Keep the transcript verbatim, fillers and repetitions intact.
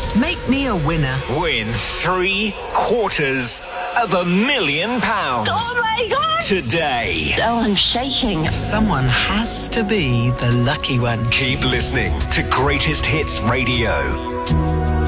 Make me a winner. Win three quarters of a million pounds. Oh my God! Today. Oh, I'm shaking. Someone has to be the lucky one. Keep listening to Greatest Hits Radio.